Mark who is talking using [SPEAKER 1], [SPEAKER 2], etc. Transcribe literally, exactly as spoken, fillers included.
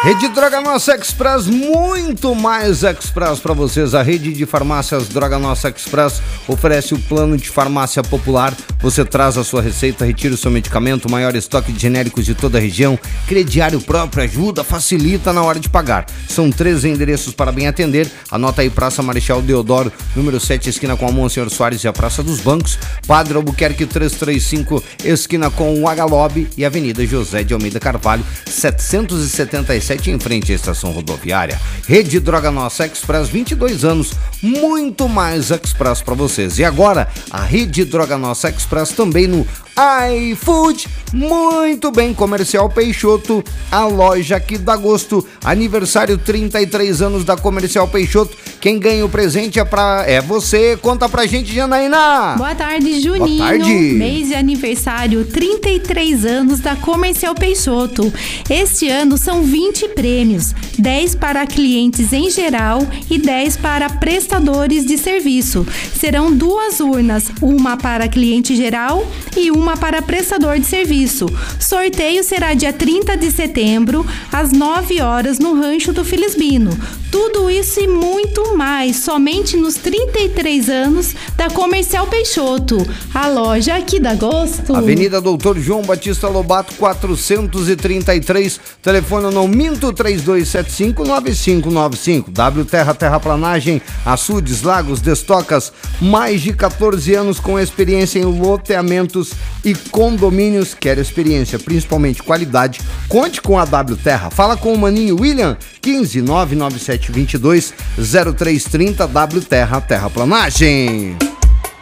[SPEAKER 1] Rede Droga Nossa Express, muito mais Express para vocês. A rede de farmácias Droga Nossa Express oferece o plano de farmácia popular. Você traz a sua receita, retira o seu medicamento, maior estoque de genéricos de toda a região, crediário próprio, ajuda, facilita na hora de pagar. São três endereços para bem atender. Anota aí: Praça Marechal Deodoro, número sete, esquina com a Monsenhor Soares e a Praça dos Bancos. Padre Albuquerque trezentos e trinta e cinco, esquina com o Agalobe, e Avenida José de Almeida Carvalho, setecentos e setenta e sete, em frente à estação rodoviária. Rede Droga Nossa Express, vinte e dois anos, muito mais Express para vocês. E agora, a Rede Droga Nossa Express também no iFood. Muito bem, Comercial Peixoto, a loja que dá gosto. Aniversário, trinta e três anos da Comercial Peixoto. Quem ganha o presente é, pra, é você. Conta pra gente, Janaína.
[SPEAKER 2] Boa tarde, Juninho.
[SPEAKER 1] Boa tarde.
[SPEAKER 2] Mês de aniversário, trinta e três anos da Comercial Peixoto. Este ano são vinte prêmios, dez para clientes em geral e dez para prestadores de serviço. Serão duas urnas, uma para cliente geral e uma para prestador de serviço. Sorteio será dia trinta de setembro, às nove horas, no Rancho do Filisbino. Tudo isso e muito mais, somente nos trinta e três anos da Comercial Peixoto. A loja que dá gosto.
[SPEAKER 1] Avenida Doutor João Batista Lobato, quatrocentos e trinta e três. Telefone não minto, três dois sete cinco, nove cinco nove cinco. W Terra Terraplanagem, açudes, lagos, destocas. Mais de quatorze anos com experiência em loteamentos e condomínios. Quer experiência, principalmente qualidade? Conte com a W Terra. Fala com o maninho William, quinze, nove nove sete dois dois, zero três trinta. W Terra Terraplanagem.